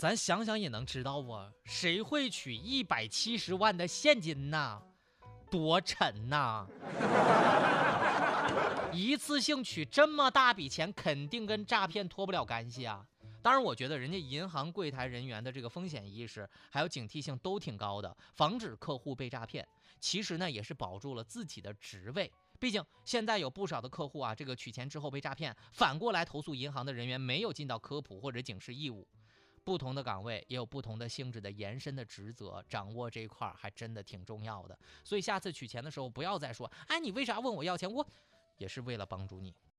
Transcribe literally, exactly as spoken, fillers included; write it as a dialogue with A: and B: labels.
A: 咱想想也能知道啊，谁会取一百七十万的现金呐？多沉呐！一次性取这么大笔钱，肯定跟诈骗脱不了干系啊。当然，我觉得人家银行柜台人员的这个风险意识还有警惕性都挺高的，防止客户被诈骗。其实呢，也是保住了自己的职位。毕竟现在有不少的客户啊，这个取钱之后被诈骗，反过来投诉银行的人员没有尽到科普或者警示义务。不同的岗位也有不同的性质的延伸的职责，掌握这一块还真的挺重要的。所以下次取钱的时候，不要再说，哎，你为啥问我要钱？我也是为了帮助你。